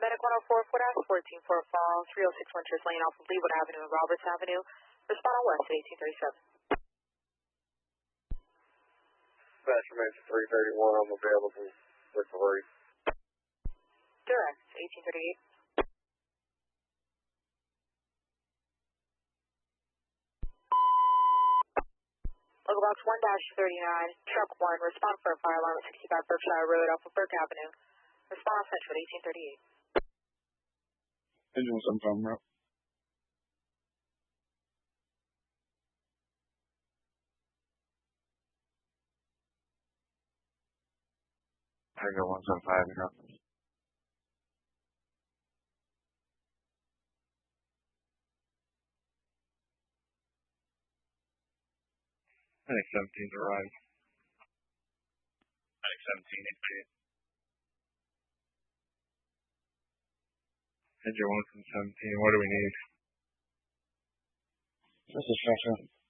Medic 104, Fort Ash, 14 Fort Falls, 306 Winters Lane off of Leewood Avenue and Roberts Avenue. Respond on West at 1837. Dispatch remains 331. I'm available with the hurry. Direct, 1838. Local box 1-39, truck 1, respond for a fire alarm at 65 Berkshire Road off of Burke Avenue. Respond on Central 1838. Engine 7 route. Tango 175, you know. I think 17's arrived. I think 17 is paid. Engine 1 from 17, what do we need? Just a structure.